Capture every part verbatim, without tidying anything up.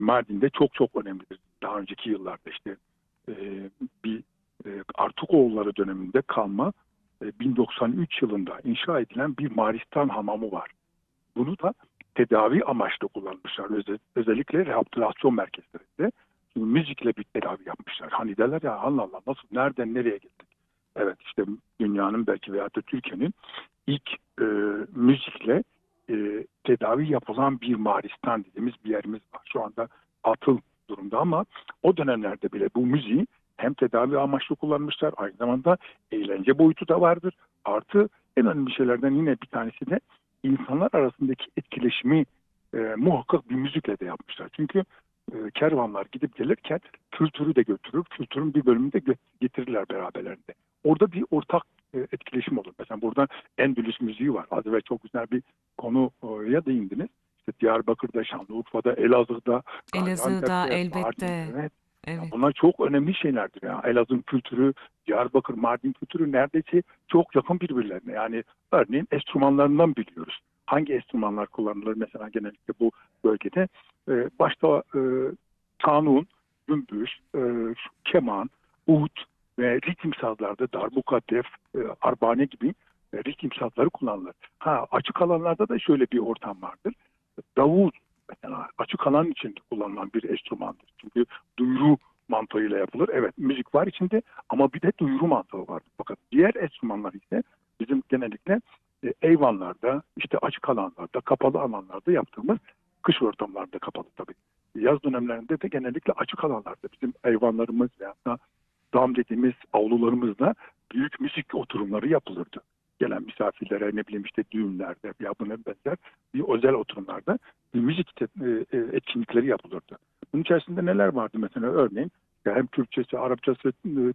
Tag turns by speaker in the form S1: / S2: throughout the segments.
S1: Mardin'de çok çok önemlidir. Daha önceki yıllarda işte e, bir e, Artukoğulları döneminde kalma e, bin doksan üç yılında inşa edilen bir Maristan hamamı var. Bunu da tedavi amaçlı kullanmışlar. Özel, özellikle rehabilitasyon merkezlerinde. Şimdi müzikle bir tedavi yapmışlar. Hani derler ya Allah Allah nasıl, nereden nereye gittik? Evet, işte dünyanın belki veya da Türkiye'nin ilk e, müzikle e, tedavi yapılan bir Maristan dediğimiz bir yerimiz var. Şu anda atıl durumda ama o dönemlerde bile bu müziği hem tedavi amaçlı kullanmışlar, aynı zamanda eğlence boyutu da vardır. Artı en önemli şeylerden yine bir tanesi de insanlar arasındaki etkileşimi e, muhakkak bir müzikle de yapmışlar. Çünkü e, kervanlar gidip gelirken kültürü de götürür, kültürün bir bölümünü de getirirler beraberlerinde. Orada bir ortak e, etkileşim olur. Mesela burada Endülüs müziği var. Az ve çok güzel bir konuya değindiniz. İşte Diyarbakır'da, Şanlıurfa'da, Elazığ'da,
S2: Elazığ'da
S1: Gaziantep'te, Mardin,
S2: elbette.
S1: evet. Ya
S2: Evet.
S1: bunlar çok önemli şeylerdir ya. Elazığ kültürü, Diyarbakır, Mardin kültürü neredeyse çok yakın birbirlerine. Yani örneğin enstrümanlarından biliyoruz. Hangi enstrümanlar kullanılır mesela genellikle bu bölgede? Ee, başta e, kanun, gümbüş, e, keman, ud ve ritim sazlarda darbuka, def, e, arbane gibi e, ritim sazları kullanılır. Ha, açık alanlarda da şöyle bir ortam vardır. Davul mesela açık alan için kullanılan bir enstrümandır. Çünkü duyuru mantığıyla yapılır. Evet, müzik var içinde ama bir de duyuru mantığı var. Fakat diğer enstrümanlar ise bizim genellikle e, eyvanlarda, işte açık alanlarda, kapalı alanlarda yaptığımız, kış ortamlarında kapalı tabii. Yaz dönemlerinde de genellikle açık alanlarda bizim eyvanlarımız veya da dam dediğimiz avlularımızda büyük müzik oturumları yapılırdı. Gelen misafirlere, ne bileyim işte düğünlerde ya buna benzer bir özel oturumlarda bir müzik e, e, etkinlikleri yapılırdı. Bunun içerisinde neler vardı mesela, örneğin ya hem Türkçesi, Arapçası,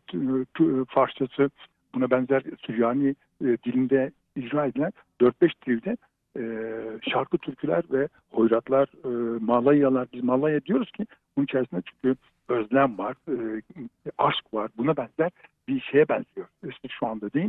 S1: e, Farsçası, buna benzer Süryani e, dilinde icra edilen dört beş dilde e, şarkı, türküler ve hoyratlar, e, malayyalar, biz malaya diyoruz ki bunun içerisinde çünkü özlem var, e, aşk var, buna benzer bir şeye benziyor. İşte şu anda değil,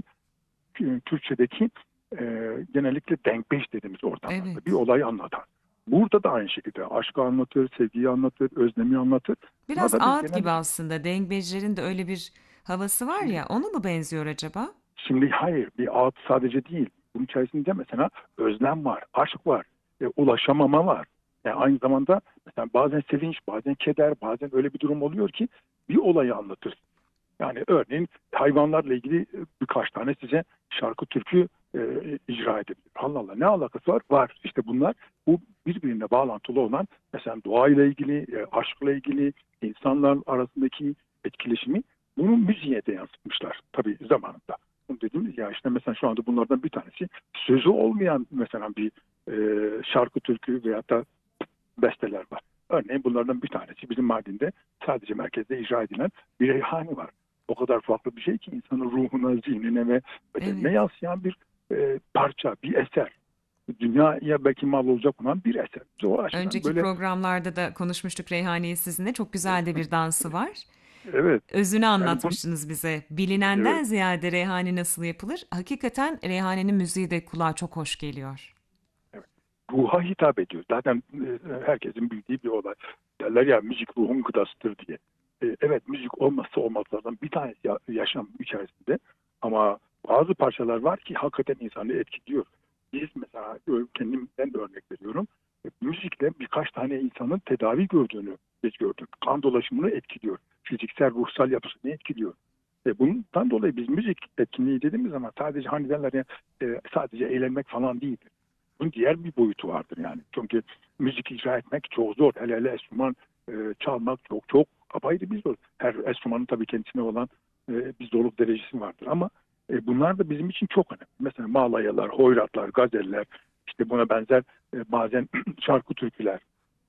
S1: Türkçedeki e, genellikle denkbeş dediğimiz ortamlarda bir
S2: Evet.
S1: olayı anlatan. Burada da aynı şekilde aşkı anlatır, sevgiyi anlatır, özlemi anlatır. Buna
S2: Biraz
S1: da biz
S2: ağıt gibi
S1: genellikle
S2: aslında. Dengbejlerin de öyle bir havası var
S1: şimdi,
S2: ya. Onu mu benziyor acaba?
S1: şimdi hayır, bir ağıt sadece değil. Bunun içerisinde mesela özlem var, aşk var, e, ulaşamama var. Yani aynı zamanda mesela bazen sevinç, bazen keder, bazen öyle bir durum oluyor ki bir olayı anlatır. Yani örneğin hayvanlarla ilgili birkaç tane size şarkı, türkü e, icra edebilir. Allah Allah, ne alakası var? Var. İşte bunlar bu birbirine bağlantılı olan mesela doğayla ilgili, e, aşkla ilgili, insanlar arasındaki etkileşimi bunu müziğe de yansıtmışlar tabii zamanında. Bunu dediğimiz ya işte mesela şu anda bunlardan bir tanesi sözü olmayan mesela bir e, şarkı, türkü veya da besteler var. Örneğin bunlardan bir tanesi bizim Mardin'de sadece merkezde icra edilen bir reyhani var. O kadar farklı bir şey ki insanın ruhuna, zihnine ve bedenine
S2: Evet.
S1: yansıyan bir e, parça, bir eser. Dünyaya belki mal olacak olan bir eser. O açıdan
S2: Önceki
S1: böyle
S2: programlarda da konuşmuştuk Reyhani'yi sizinle. Çok güzel de bir dansı var.
S1: evet,
S2: Özünü
S1: yani bu
S2: anlatmıştınız bize. Bilinenden
S1: evet,
S2: ziyade Reyhani nasıl yapılır? Hakikaten Reyhani'nin müziği de kulağa çok hoş geliyor.
S1: evet. Ruha hitap ediyor. Zaten e, herkesin bildiği bir olay. Derler ya müzik ruhun gıdasıdır diye. E, evet, müzik olmazsa olmazlardan bir tanesi ya- yaşam içerisinde. Ama bazı parçalar var ki hakikaten insanı etkiliyor. Biz mesela ö- kendimden de örnek veriyorum. E, müzikle birkaç tane insanın tedavi gördüğünü biz gördük. Kan dolaşımını etkiliyor. Fiziksel, ruhsal yapısını etkiliyor. E, bundan dolayı biz müzik etkinliği dediğimiz zaman sadece hani derler ya e, sadece eğlenmek falan değil. Bunun diğer bir boyutu vardır yani. Çünkü müzik icra etmek çok zor. Hele hele enstrüman e, çalmak çok çok apayrı bir zor. Her enstrümanın tabii kendisine olan e, bir zorluk derecesi vardır ama e, bunlar da bizim için çok önemli. Mesela malayalar, hoyratlar, gazeller, işte buna benzer e, bazen şarkı, türküler.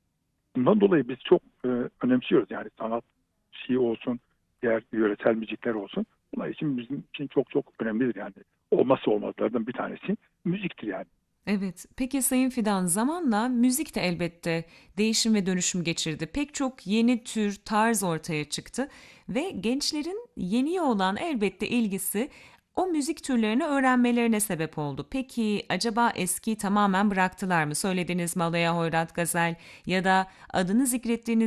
S1: Bundan dolayı biz çok e, önemsiyoruz. Yani sanat şeyi olsun, diğer yöresel müzikler olsun. Bunlar için bizim için çok çok önemlidir yani. Olmazsa olmazlardan bir tanesi müziktir yani.
S2: Evet. Peki Sayın Fidan, zamanla müzik de elbette değişim ve dönüşüm geçirdi. Pek çok yeni tür, tarz ortaya çıktı ve gençlerin yeniye olan elbette ilgisi o müzik türlerini öğrenmelerine sebep oldu. Peki acaba eskiyi tamamen bıraktılar mı? Söylediğiniz Malaya Hoyrat Gazel ya da adını zikrettiğiniz